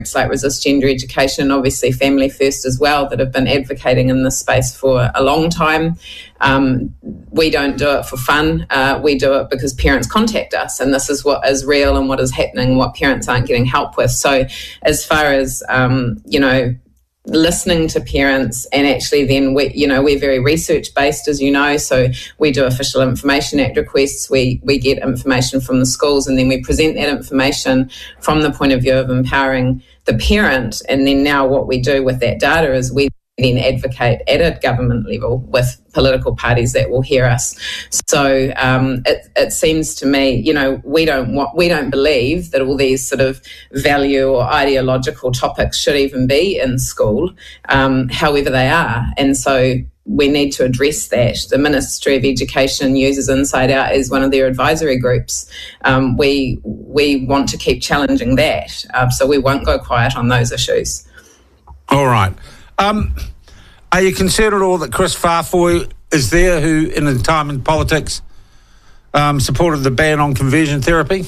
like Resist Gender Education, obviously Family First as well, that have been advocating in this space for a long time. We don't do it for fun. We do it because parents contact us, and this is what is real and what is happening, what parents aren't getting help with. So as far as, listening to parents, and actually then we're very research based, as you know, so we do Official Information Act requests. We get information from the schools, and then we present that information from the point of view of empowering the parent. And then now what we do with that data is we then advocate at a government level with political parties that will hear us. So it seems to me, we don't believe that all these sort of value or ideological topics should even be in school, however they are. And so we need to address that. The Ministry of Education uses Inside Out as one of their advisory groups. We want to keep challenging that, so we won't go quiet on those issues. All right. Are you concerned at all that Chris Farfoy is there, who in a time in politics supported the ban on conversion therapy?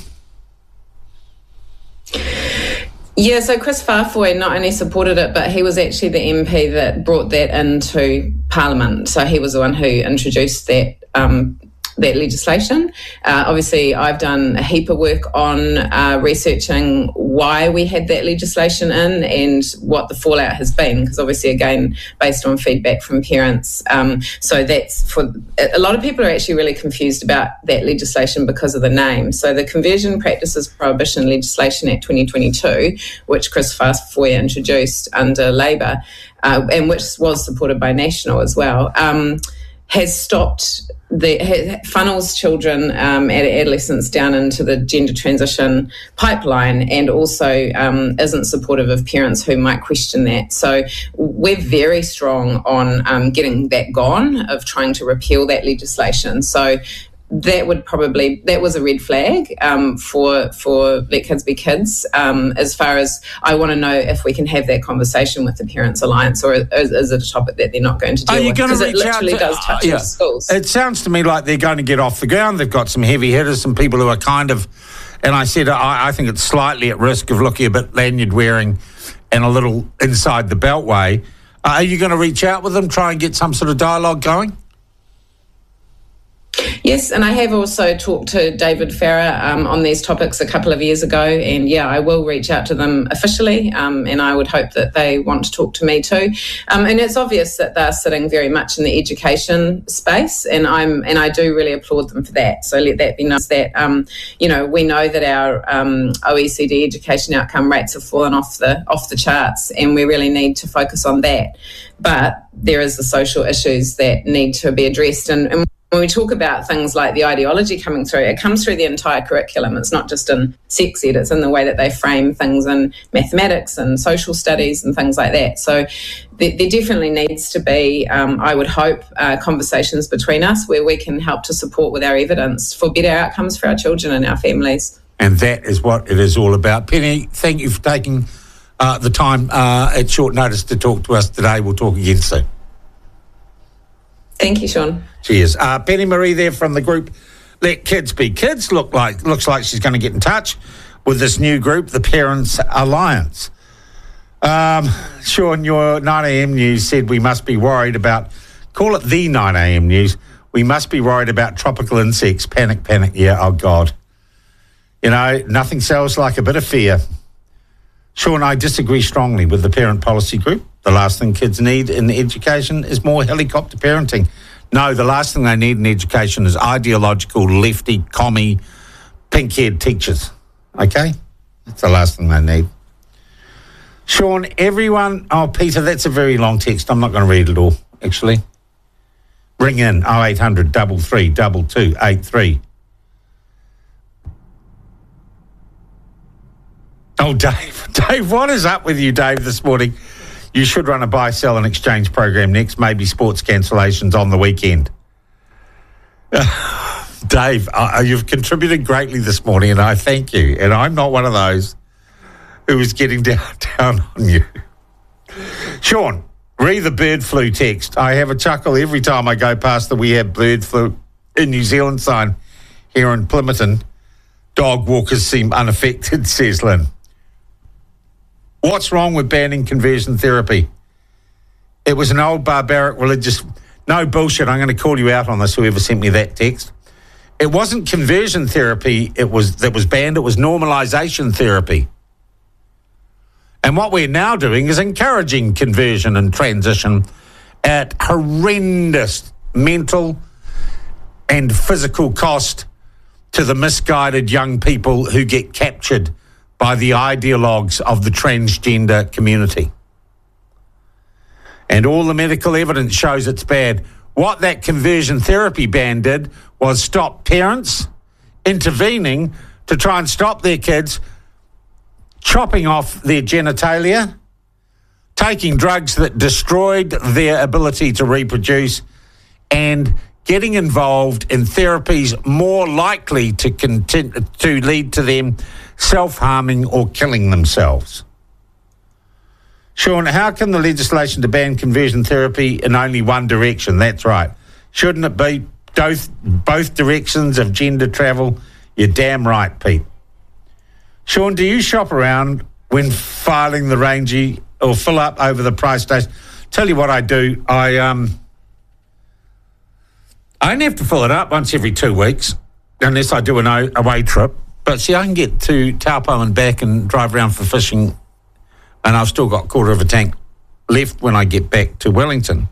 Yeah, so Chris Farfoy not only supported it, but he was actually the MP that brought that into Parliament. So he was the one who introduced that legislation. Obviously, I've done a heap of work on researching why we had that legislation in and what the fallout has been, because obviously, again, based on feedback from parents. So that's for a lot of people are actually really confused about that legislation because of the name. So the Conversion Practices Prohibition Legislation Act 2022, which Chris Farfoy introduced under Labor, and which was supported by National as well, has stopped funnels children at adolescence down into the gender transition pipeline, and also isn't supportive of parents who might question that. So we're very strong on getting that gone, of trying to repeal that legislation. So that was a red flag for Let Kids Be Kids. As far as I want to know if we can have that conversation with the Parents Alliance, or is it a topic that they're not going to deal with? Because it literally does touch into schools. It sounds to me like they're going to get off the ground. They've got some heavy hitters, some people who are kind of, and I said I think it's slightly at risk of looking a bit lanyard wearing and a little inside the beltway. Are you going to reach out with them, try and get some sort of dialogue going? Yes, and I have also talked to David Farrer on these topics a couple of years ago, and I will reach out to them officially, and I would hope that they want to talk to me too. And it's obvious that they're sitting very much in the education space, and I do really applaud them for that. So let that be known that we know that our OECD education outcome rates have fallen off the charts, and we really need to focus on that. But there is the social issues that need to be addressed, and when we talk about things like the ideology coming through, it comes through the entire curriculum. It's not just in sex ed, it's in the way that they frame things in mathematics and social studies and things like that. So there definitely needs to be, I would hope, conversations between us where we can help to support with our evidence for better outcomes for our children and our families. And that is what it is all about. Penny, thank you for taking the time at short notice to talk to us today. We'll talk again soon. Thank you, Sean. Cheers. Penny Marie there from the group Let Kids Be Kids. Looks like she's going to get in touch with this new group, the Parents Alliance. Sean, your 9am news said we must be worried about, call it the 9am news, we must be worried about tropical insects. Panic. Yeah, oh God. Nothing sells like a bit of fear. Sean, I disagree strongly with the parent policy group. The last thing kids need in education is more helicopter parenting. No, the last thing they need in education is ideological, lefty, commie, pink-haired teachers. Okay? That's the last thing they need. Sean, everyone... Oh, Peter, that's a very long text. I'm not going to read it all, actually. Ring in 0800 33 2283. Oh, Dave, what is up with you, Dave, this morning? You should run a buy, sell and exchange program next, maybe sports cancellations on the weekend. Dave, you've contributed greatly this morning, and I thank you. And I'm not one of those who is getting down on you. Sean, read the bird flu text. I have a chuckle every time I go past the "We Have Bird Flu in New Zealand" sign here in Plympton. Dog walkers seem unaffected, says Lynn. What's wrong with banning conversion therapy? It was an old barbaric religious... No bullshit, I'm going to call you out on this, whoever sent me that text. It wasn't conversion therapy that was banned, it was normalisation therapy. And what we're now doing is encouraging conversion and transition at horrendous mental and physical cost to the misguided young people who get captured by the ideologues of the transgender community. And all the medical evidence shows it's bad. What that conversion therapy ban did was stop parents intervening to try and stop their kids chopping off their genitalia, taking drugs that destroyed their ability to reproduce, and getting involved in therapies more likely to lead to them self-harming or killing themselves. Sean, how can the legislation to ban conversion therapy in only one direction? That's right. Shouldn't it be both directions of gender travel? You're damn right, Pete. Sean, do you shop around when filing the Rangy or fill up over the price station? Tell you what I do. I only have to fill it up once every 2 weeks, unless I do an away trip. But see, I can get to Taupo and back and drive around for fishing, and I've still got a quarter of a tank left when I get back to Wellington.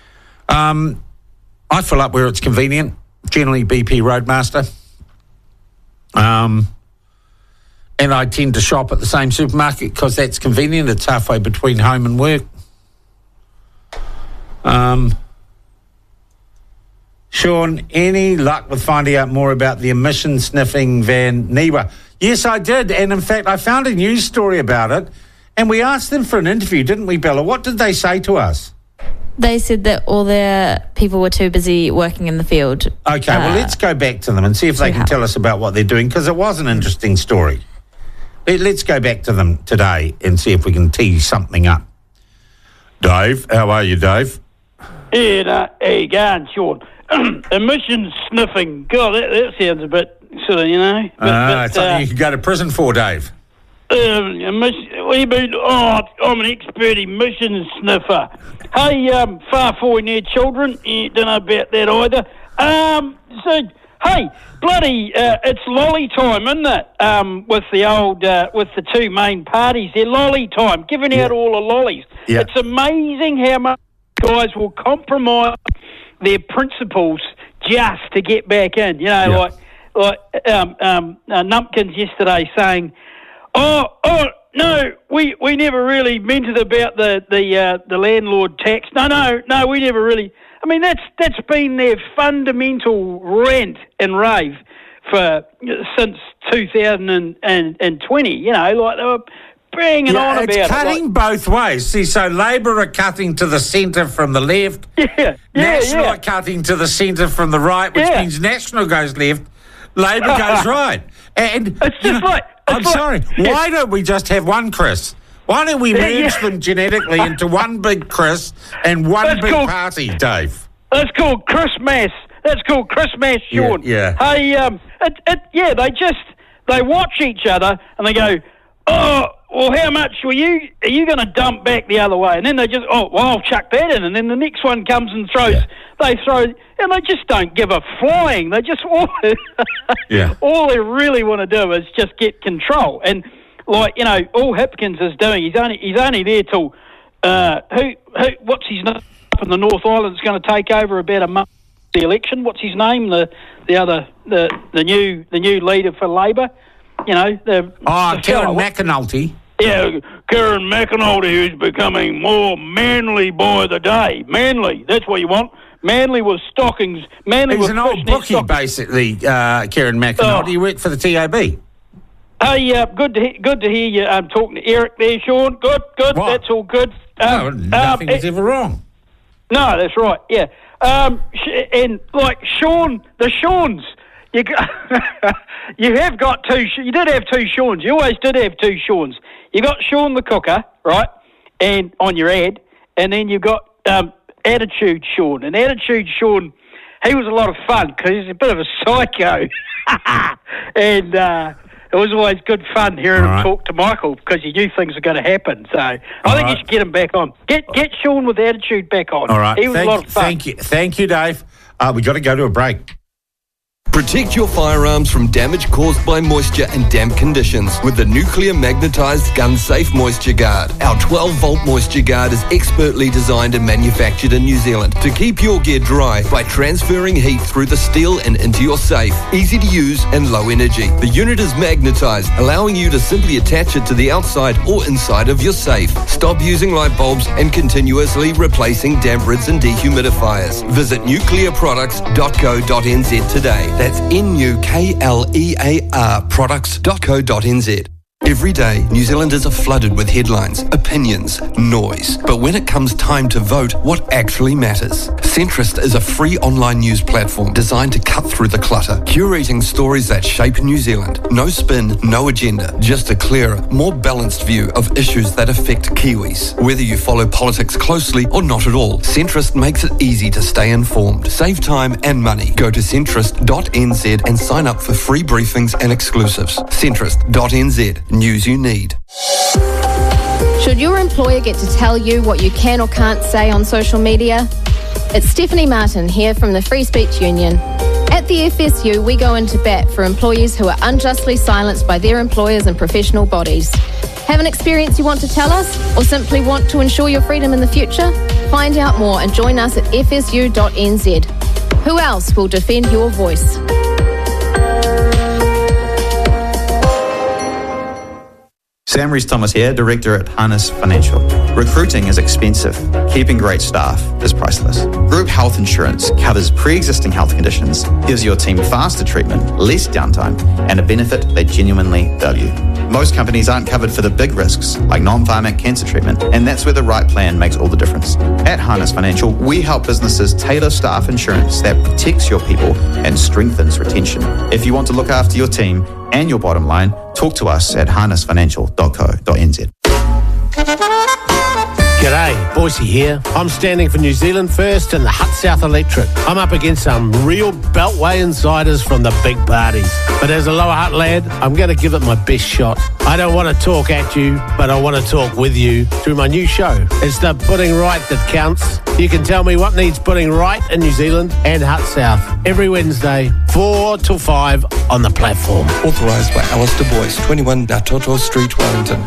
I fill up where it's convenient, generally BP Roadmaster. And I tend to shop at the same supermarket because that's convenient. It's halfway between home and work. Sean, any luck with finding out more about the emission-sniffing Van Niwa? Yes, I did. And in fact, I found a news story about it. And we asked them for an interview, didn't we, Bella? What did they say to us? They said that all their people were too busy working in the field. Okay, well, let's go back to them and see if they can tell us about what they're doing, because it was an interesting story. Let's go back to them today and see if we can tee something up. Dave, how are you, Dave? Yeah, how you going, Sean? Emissions sniffing. God, that sounds a bit sort of, It's something you could go to prison for, Dave. What do you mean? Oh, I'm an expert emissions sniffer. Hey, far forward near children, you don't know about that either. Hey, bloody, it's lolly time, isn't it? With the two main parties, they're lolly time, giving out all the lollies. Yeah. It's amazing how much guys will compromise their principles just to get back in. Like Numpkins yesterday saying, Oh no, we never really meant it about the landlord tax. No, we never really. I mean, that's been their fundamental rant and rave since 2020. Like they were banging on about it. It's cutting both ways. See, so Labor are cutting to the centre from the left. National are cutting to the centre from the right, which means National goes left, Labor goes right. And it's just like. I'm sorry. Why don't we just have one Chris? Why don't we merge them genetically into one big Chris and one big party, Dave? That's called Christmas. That's called Christmas, Sean. Yeah. Hey, they watch each other and they go, oh, well, how much are you going to dump back the other way? And then they just, I'll chuck that in. And then the next one comes and they just don't give a flying. They just, all they really want to do is just get control. And all Hipkins is doing, he's only there till, what's his name up in the North Island is going to take over about a month the election. What's his name? The new leader for Labor. Karen McAnulty. Yeah, Karen McAnulty, who's becoming more manly by the day. Manly, that's what you want. Manly was stockings. He's an old bookie, basically, Karen McAnulty. He worked for the TAB. Hey, good to hear you talking to Eric there, Sean. Good. What? That's all good. Nothing is ever wrong. No, that's right, yeah. And like Sean, the Seans, you have got two. You did have two Seans. You always did have two Seans. You got Sean the cooker, right? And on your ad, and then you got Attitude Sean. And Attitude Sean, he was a lot of fun because he's a bit of a psycho. And it was always good fun hearing All him right. talk to Michael because you knew things were going to happen. So I think right. you should get him back on. Get Sean with Attitude back on. All right. He was a lot of fun. Thank you, Dave. We've got to go to a break. Protect your firearms from damage caused by moisture and damp conditions with the Nuclear Magnetised Gun Safe Moisture Guard. Our 12-volt moisture guard is expertly designed and manufactured in New Zealand to keep your gear dry by transferring heat through the steel and into your safe. Easy to use and low energy. The unit is magnetised, allowing you to simply attach it to the outside or inside of your safe. Stop using light bulbs and continuously replacing damp rids and dehumidifiers. Visit nuclearproducts.co.nz today. That's NUKLEAR products.co.nz. Every day, New Zealanders are flooded with headlines, opinions, noise. But when it comes time to vote, what actually matters? Centrist is a free online news platform designed to cut through the clutter, curating stories that shape New Zealand. No spin, no agenda, just a clearer, more balanced view of issues that affect Kiwis. Whether you follow politics closely or not at all, Centrist makes it easy to stay informed. Save time and money. Go to centrist.nz and sign up for free briefings and exclusives. Centrist.nz. News you need. Should your employer get to tell you what you can or can't say on social media? It's Stephanie Martin here from the Free Speech Union. At the FSU, we go into bat for employees who are unjustly silenced by their employers and professional bodies. Have an experience you want to tell us, or simply want to ensure your freedom in the future? Find out more and join us at fsu.nz. Who else will defend your voice? Sam Rees-Thomas here, Director at Harness Financial. Recruiting is expensive. Keeping great staff is priceless. Group health insurance covers pre-existing health conditions, gives your team faster treatment, less downtime, and a benefit they genuinely value. Most companies aren't covered for the big risks, like non-pharmac cancer treatment, and that's where the right plan makes all the difference. At Harness Financial, we help businesses tailor staff insurance that protects your people and strengthens retention. If you want to look after your team and your bottom line, talk to us at harnessfinancial.co.nz. G'day, Boise here. I'm standing for New Zealand First and the Hut South Electric. I'm up against some real Beltway insiders from the big parties. But as a Lower Hutt lad, I'm going to give it my best shot. I don't want to talk at you, but I want to talk with you through my new show. It's the Putting Right that counts. You can tell me what needs putting right in New Zealand and Hut South every Wednesday, 4 till 5 on the platform. Authorised by Alistair Boyce, 21 Natoto Street, Wellington.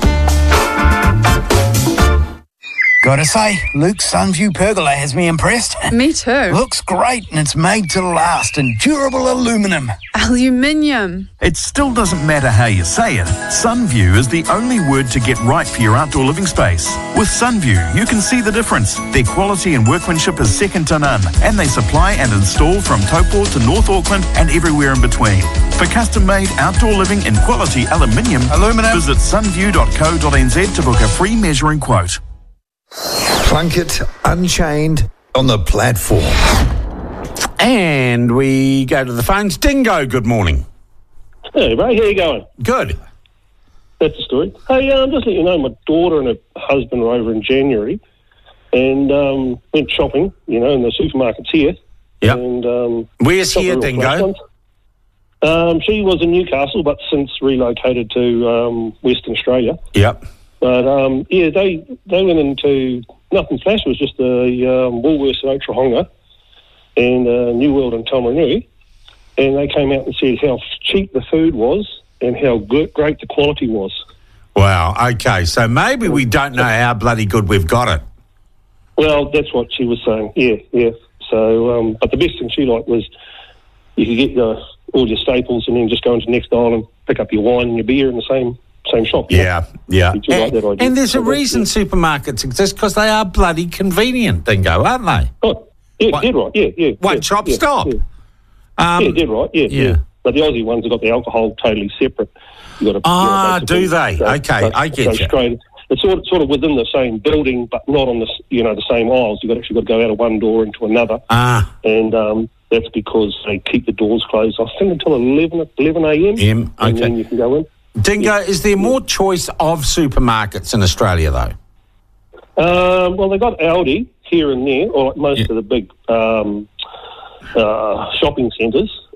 Gotta say, Luke's Sunview pergola has me impressed. Me too. Looks great and it's made to last in durable aluminium. Aluminium. It still doesn't matter how you say it. Sunview is the only word to get right for your outdoor living space. With Sunview, you can see the difference. Their quality and workmanship is second to none, and they supply and install from Taupo to North Auckland and everywhere in between. For custom-made outdoor living in quality aluminium, visit sunview.co.nz to book a free measuring quote. Plunkett Unchained on the platform. And we go to the phones. Dingo, good morning. Hey, mate, how you going? Good. That's the story. Hey, just let you know, my daughter and her husband were over in January and went shopping, in the supermarkets here. Yeah. And where's here, Dingo? She was in Newcastle, but since relocated to Western Australia. Yep. But, they went into nothing flash. It was just a Woolworths in Otahonga and New World in Tamarunui. And they came out and said how cheap the food was and how great the quality was. Wow, okay. So maybe we don't know how bloody good we've got it. Well, that's what she was saying, yeah. So, but the best thing she liked was you could get all your staples and then just go into the next aisle and pick up your wine and your beer in the same shop. Yeah. Did you like that idea? And there's a reason supermarkets exist, because they are bloody convenient, Dingo, aren't they? Oh, yeah, dead right, yeah. One shop stop. Yeah, dead right, yeah. But the Aussie ones have got the alcohol totally separate. You got to, do they? Okay, I get you. Straight, it's sort of within the same building, but not on the same aisles. You've actually got to go out of one door into another. And that's because they keep the doors closed, I think, until 11 a.m. And then you can go in. Dingo, is there more choice of supermarkets in Australia, though? Well, they got Aldi here and there, or like most of the big shopping centres.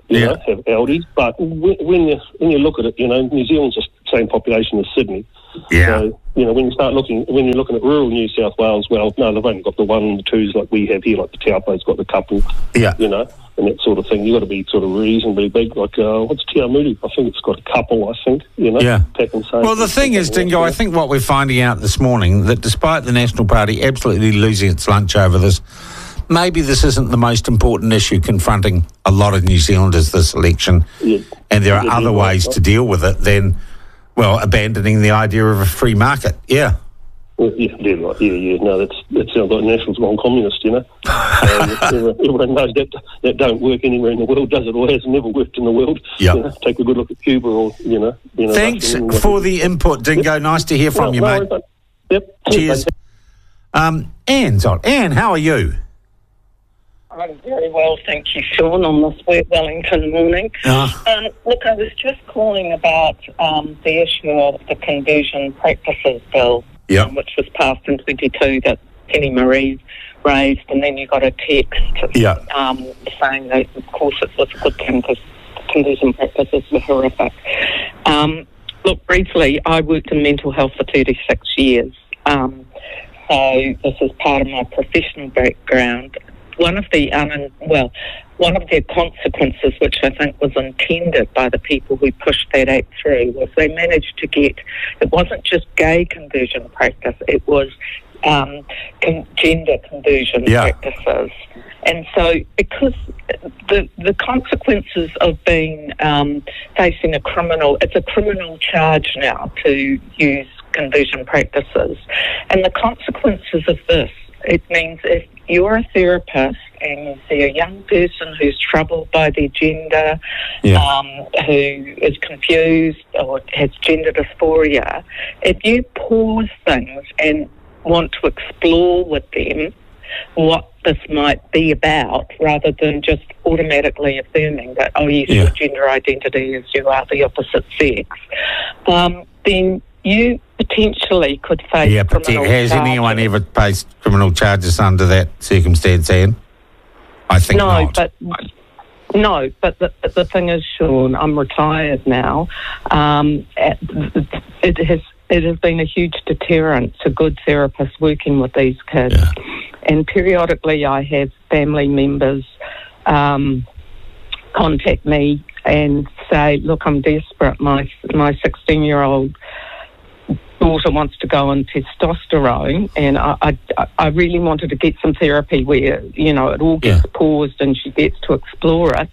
you know, have Aldi. But when you look at it, you know, New Zealand's the same population as Sydney. Yeah. So, you know, when you're looking at rural New South Wales, well, no, they've only got the one and the twos like we have here, like the Taupo's got the couple, you know, and that sort of thing. You've got to be sort of reasonably big, like, what's Te Aomori? I think it's got a couple, you know. Yeah. Well, the thing is, Dingo, I think what we're finding out this morning, that despite the National Party absolutely losing its lunch over this, maybe this isn't the most important issue confronting a lot of New Zealanders this election, and there are other ways to deal with it than, well, abandoning the idea of a free market. Yeah. Well, yeah, right. Yeah. No, that sounds like National's gone communist, you know. Everyone knows that don't work anywhere in the world, does it? Or has never worked in the world. Yep. You know, take a good look at Cuba, or you know. Thanks for the input, Dingo. Nice to hear from you, mate. Yep. Cheers. Anne's on. Anne, how are you? I'm very well, thank you, Sean, on this wet Wellington morning. Look, I was just calling about the issue of the Conversion Practices Bill, which was passed in 22 that Penny Marie raised, and then you got a text saying that, of course, it was a good thing because conversion practices were horrific. Look, briefly, I worked in mental health for 36 years, so this is part of my professional background. One of the consequences, which I think was intended by the people who pushed that act through, was they managed to get, it wasn't just gay conversion practice, it was gender conversion practices. And so because the consequences of being facing it's a criminal charge now to use conversion practices. And the consequences of this, it means if you're a therapist and you see a young person who's troubled by their gender, who is confused or has gender dysphoria, if you pause things and want to explore with them what this might be about, rather than just automatically affirming that, oh yes, your gender identity is you are the opposite sex, then you potentially could face criminal has charges. anyone ever faced criminal charges under that circumstance, Anne? I think not. But the thing is, Sean, I'm retired now. It has been a huge deterrent to good therapists working with these kids. Yeah. And periodically I have family members contact me and say, look, I'm desperate. My 16-year-old daughter wants to go on testosterone, and I really wanted to get some therapy where, you know, it all gets paused and she gets to explore it.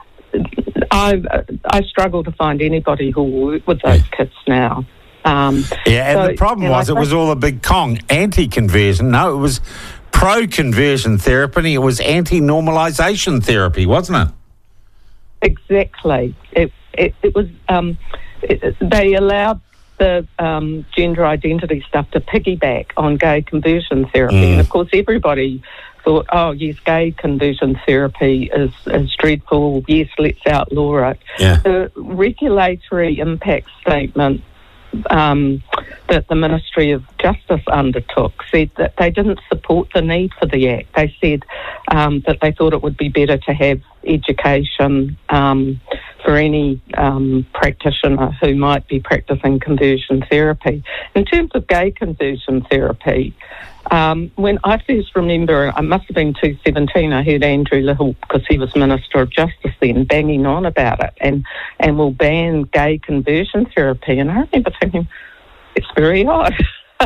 I struggle to find anybody who will work with those kids now. And the problem was it was all a big anti-conversion. No, it was pro-conversion therapy. It was anti-normalisation therapy, wasn't it? Exactly. It was. They allowed the gender identity stuff to piggyback on gay conversion therapy, and of course everybody thought, oh yes, gay conversion therapy is dreadful. Yes, let's outlaw it. Yeah. The regulatory impact statement that the Ministry of Justice undertook said that they didn't support the need for the Act. They said that they thought it would be better to have education for any practitioner who might be practicing conversion therapy. In terms of gay conversion therapy, when I first remember, I must have been 2017, I heard Andrew Little, because he was Minister of Justice then, banging on about it and will ban gay conversion therapy. And I remember thinking, it's very odd.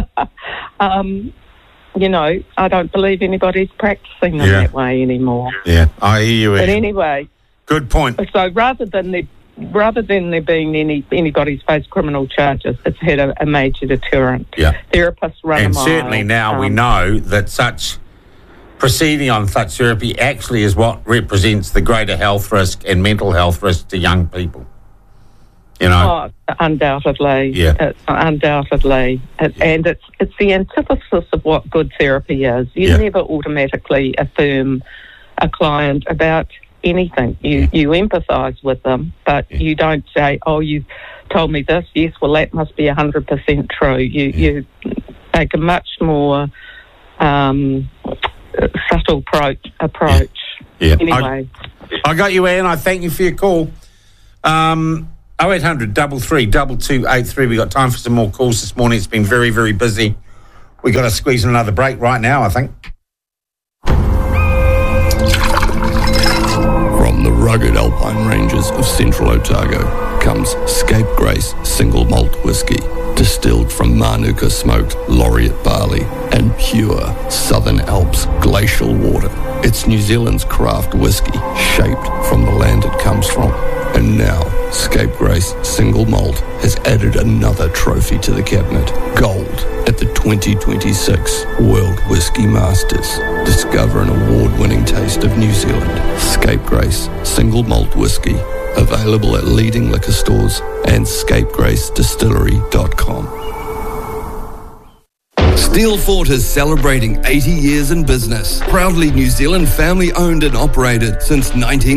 You know, I don't believe anybody's practicing them that way anymore. Yeah, I hear you. But anyway, good point. So rather than there being anybody's faced criminal charges, it's had a major deterrent. Yeah. Therapists run and a mile. Certainly now we know that such proceeding on such therapy actually is what represents the greater health risk and mental health risk to young people. You know, undoubtedly, undoubtedly, and it's the antithesis of what good therapy is. You never automatically affirm a client about anything. You empathise with them, but you don't say, "Oh, you've told me this. Yes, well, that must be 100% true." You take a much more subtle approach. Yeah. Anyway. I got you, Anne. I thank you for your call. 0800 33 2283. We got time for some more calls this morning. It's been very, very busy. We got to squeeze in another break right now, I think. From the rugged alpine ranges of central Otago comes Scapegrace Single Malt Whisky, distilled from Manuka smoked laureate barley and pure Southern Alps glacial water. It's New Zealand's craft whisky, shaped from the land it comes from. And now, Scapegrace Single Malt has added another trophy to the cabinet, gold, at the 2026 World Whisky Masters. Discover an award-winning taste of New Zealand. Scapegrace Single Malt Whisky, available at leading liquor stores and scapegracedistillery.com. Steelfort is celebrating 80 years in business. Proudly New Zealand family owned and operated since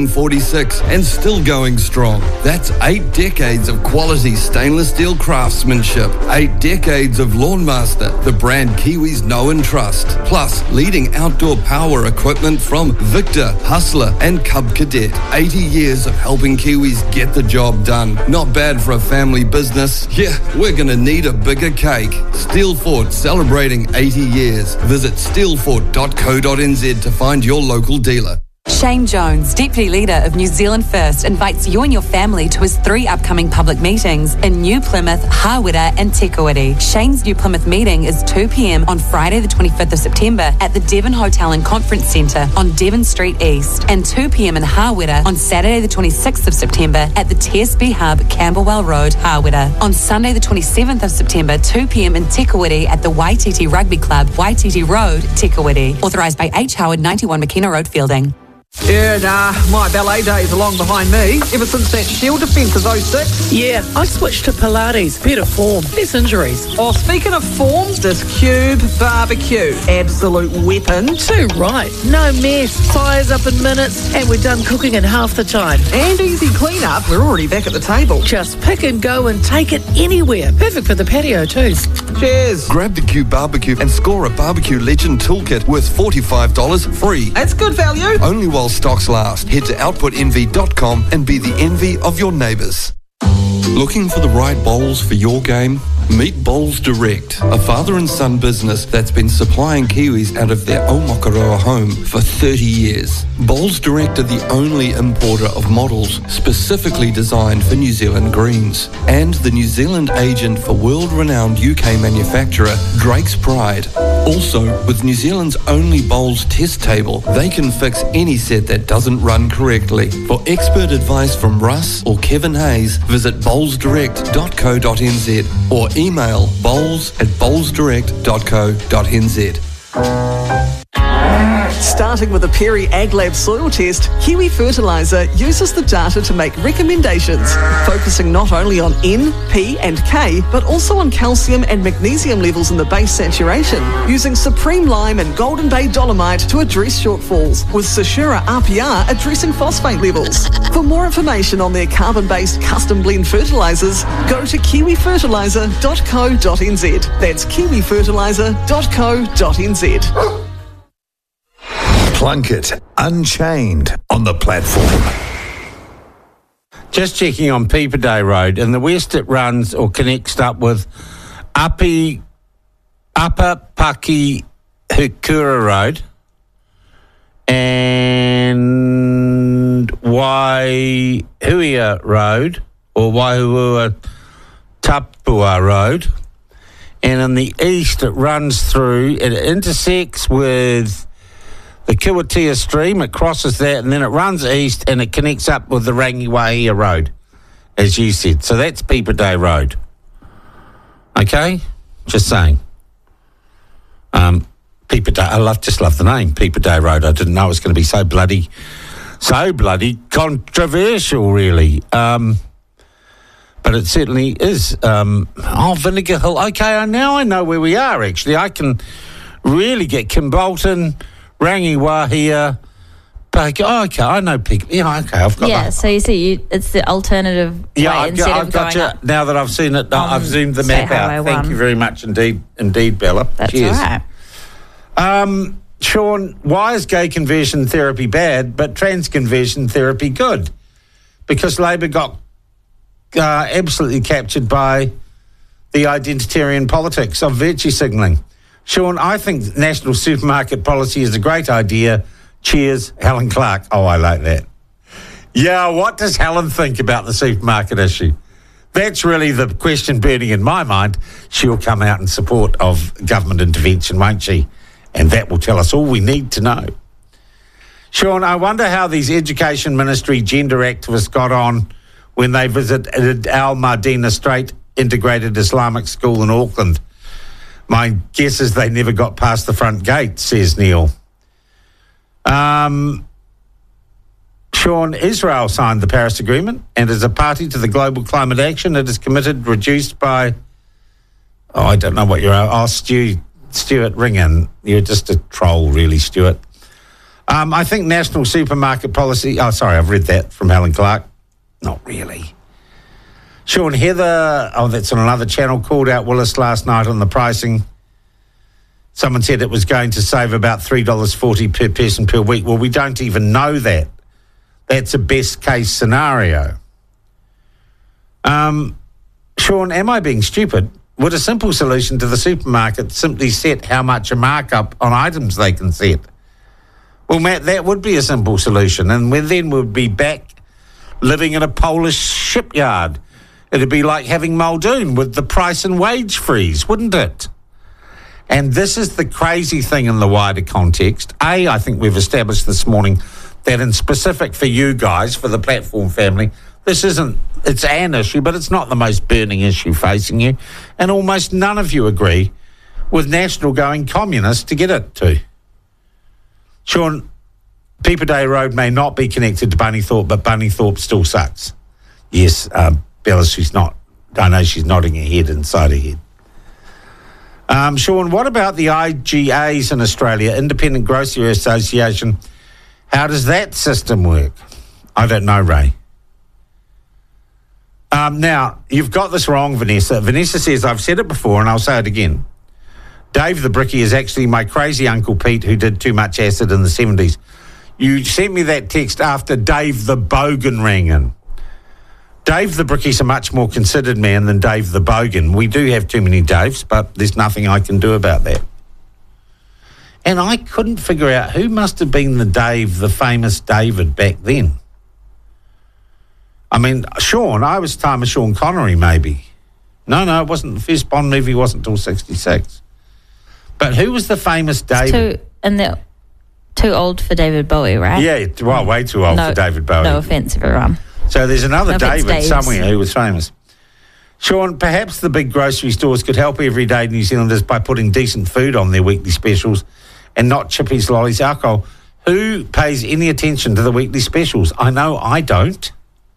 1946 and still going strong. That's 8 decades of quality stainless steel craftsmanship, 8 decades of Lawnmaster, the brand Kiwis know and trust, plus leading outdoor power equipment from Victor, Hustler and Cub Cadet. 80 years of helping Kiwis get the job done. Not bad for a family business. Yeah, we're going to need a bigger cake. Steelfort celebrating 80 years. Visit steelfort.co.nz to find your local dealer. Shane Jones, Deputy Leader of New Zealand First, invites you and your family to his 3 upcoming public meetings in New Plymouth, Hawera and Te Kuiti. Shane's New Plymouth meeting is 2 p.m. on Friday the 25th of September at the Devon Hotel and Conference Centre on Devon Street East, and 2 p.m. in Hawera on Saturday the 26th of September at the TSB Hub, Camberwell Road, Hawera. On Sunday the 27th of September, 2 p.m. in Te Kuiti at the Waititi Rugby Club, Waititi Road, Te Kuiti. Authorised by H. Howard, 91 McKenna Road, Fielding. Yeah, nah, my ballet days are long behind me. Ever since that Shield defence of 06. Yeah, I switched to Pilates. Better form, less injuries. Oh, speaking of form, this Cube barbecue. Absolute weapon. Too right. No mess. Fires up in minutes, and we're done cooking in half the time. And easy clean-up. We're already back at the table. Just pick and go and take it anywhere. Perfect for the patio too. Cheers. Grab the Cube barbecue and score a barbecue legend toolkit worth $45 free. That's good value. Only while stocks last. Head to outputenvy.com and be the envy of your neighbours. Looking for the right bowls for your game? Meet Bowls Direct, a father and son business that's been supplying Kiwis out of their Omakaroa home for 30 years. Bowls Direct are the only importer of models specifically designed for New Zealand greens, and the New Zealand agent for world-renowned UK manufacturer Drake's Pride. Also, with New Zealand's only bowls test table, they can fix any set that doesn't run correctly. For expert advice from Russ or Kevin Hayes, visit bowlsdirect.co.nz or email bowls@bowlsdirect.co.nz. Starting with a Perry AgLab soil test, Kiwi Fertiliser uses the data to make recommendations, focusing not only on N, P and K, but also on calcium and magnesium levels in the base saturation, using Supreme Lime and Golden Bay Dolomite to address shortfalls, with Sashura RPR addressing phosphate levels. For more information on their carbon-based custom blend fertilisers, go to kiwifertiliser.co.nz. That's kiwifertiliser.co.nz. Plunkett Unchained on the platform. Just checking on Peeper Day Road. In the west, it runs or connects up with Upper Pakihikura Road and Waihuia Road or Waihua Tapua Road. And in the east, it runs through, it intersects with the Kiwatia stream, it crosses that, and then it runs east and it connects up with the Rangiwahia Road, as you said. So that's Peeper Day Road. Okay? Just saying. Peeper Day, just love the name, Peeper Day Road. I didn't know it was going to be so bloody controversial, really. But it certainly is. Vinegar Hill. Okay, now I know where we are, actually. I can really get Kimbolton, Rangiwahia, okay, I know people. Yeah, okay, I've got that. So you see, it's the alternative way I've got you. Now that I've seen it, I've zoomed the map out. Thank you very much indeed, Bella. That's Cheers. all right. Sean, why is gay conversion therapy bad but trans conversion therapy good? Because Labor got absolutely captured by the identitarian politics of virtue signalling. Sean, I think national supermarket policy is a great idea. Cheers, Helen Clark. Oh, I like that. Yeah, what does Helen think about the supermarket issue? That's really the question burning in my mind. She'll come out in support of government intervention, won't she? And that will tell us all we need to know. Sean, I wonder how these Education Ministry gender activists got on when they visited Al Madina Strait Integrated Islamic School in Auckland. My guess is they never got past the front gate, says Neil. Sean, Israel signed the Paris Agreement and as a party to the global climate action, it is committed, reduced by, I don't know what you're, Stuart, ring in. You're just a troll, really, Stuart. I think national supermarket policy... Oh, sorry, I've read that from Helen Clark. Not really. Sean, Heather, that's on another channel, called out Willis last night on the pricing. Someone said it was going to save about $3.40 per person per week. Well, we don't even know that. That's a best-case scenario. Sean, am I being stupid? Would a simple solution to the supermarket simply set how much a markup on items they can set? Well, Matt, that would be a simple solution, and then we'd be back living in a Polish shipyard. It'd be like having Muldoon with the price and wage freeze, wouldn't it? And this is the crazy thing in the wider context. I think we've established this morning that in specific for you guys, for the platform family, this isn't, it's an issue, but it's not the most burning issue facing you. And almost none of you agree with National going communist to get it to. Sean, Peeper Road may not be connected to Bunnythorpe, but Bunnythorpe still sucks. Yes, Bella, she's not. I know she's nodding her head inside her head. Sean, what about the IGAs in Australia, Independent Grocery Association? How does that system work? I don't know, Ray. Now, you've got this wrong, Vanessa. Vanessa says, I've said it before and I'll say it again. Dave the Bricky is actually my crazy Uncle Pete who did too much acid in the 70s. You sent me that text after Dave the Bogan rang in. Dave the Bricky's a much more considered man than Dave the Bogan. We do have too many Daves, but there's nothing I can do about that. And I couldn't figure out who must have been the Dave, the famous David back then. I mean, Sean, I was time of Sean Connery, maybe. No, it wasn't. The first Bond movie wasn't until 66. But who was the famous David? They're too old for David Bowie, right? Yeah, well, way too old for David Bowie. No offence, everyone. So there's another David Daves somewhere who was famous. Sean, perhaps the big grocery stores could help everyday New Zealanders by putting decent food on their weekly specials and not chippies, lollies, alcohol. Who pays any attention to the weekly specials? I know I don't.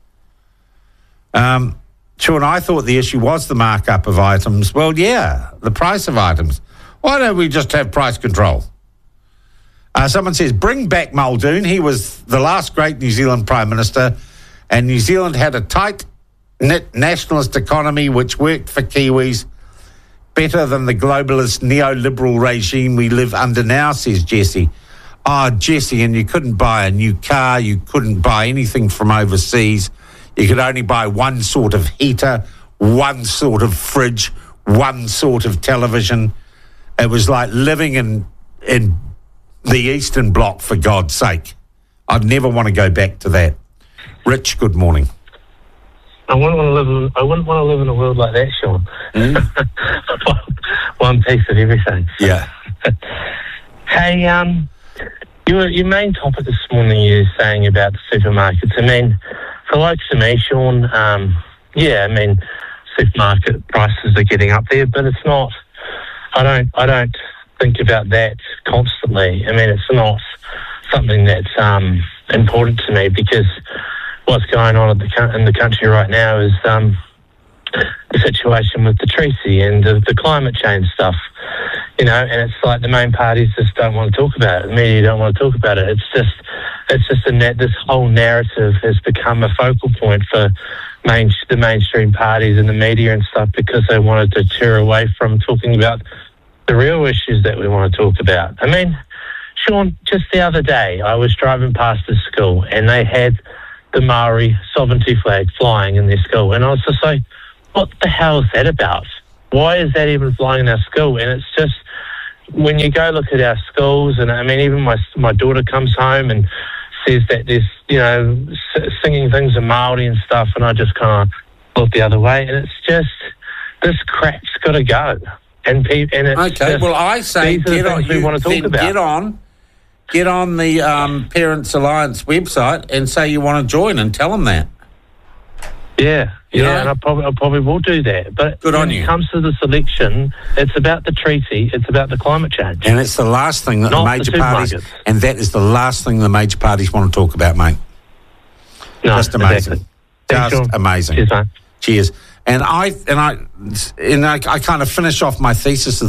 Sean, I thought the issue was the markup of items. Well, yeah, the price of items. Why don't we just have price control? Someone says, bring back Muldoon. He was the last great New Zealand Prime Minister, and New Zealand had a tight-knit nationalist economy which worked for Kiwis better than the globalist neoliberal regime we live under now, says Jesse. Jesse, and you couldn't buy a new car, you couldn't buy anything from overseas. You could only buy one sort of heater, one sort of fridge, one sort of television. It was like living in the Eastern Bloc, for God's sake. I'd never want to go back to that. Rich, good morning. I wouldn't want to live in a world like that, Sean. One piece of everything. Yeah. Hey, your main topic this morning is saying about the supermarkets. I mean, for likes of me, Sean, supermarket prices are getting up there, but it's not. I don't think about that constantly. I mean, it's not something that's important to me, because what's going on in the country right now is the situation with the treaty and the climate change stuff, and it's like the main parties just don't want to talk about it. The media don't want to talk about it. It's just this whole narrative has become a focal point for the mainstream parties and the media and stuff, because they want to deter away from talking about the real issues that we want to talk about. I mean, Sean, just the other day, I was driving past a school and they had the Maori sovereignty flag flying in their school. And I was just like, what the hell is that about? Why is that even flying in our school? And it's just, when you go look at our schools, and I mean, even my daughter comes home and says that there's, singing things in Māori and stuff, and I just kind of look the other way, and it's just, this crap's got to go. And it's okay, just, well, I say get on, we want to talk about. Get on the Parents Alliance website and say you want to join, and tell them that. Yeah, and I probably will do that. But good on when you. It comes to this election, it's about the treaty, it's about the climate change. And it's the last thing that the major parties, and that is the last thing the major parties want to talk about, mate. No, just amazing. Exactly. Just amazing. Cheers, mate. Cheers. And I kind of finish off my thesis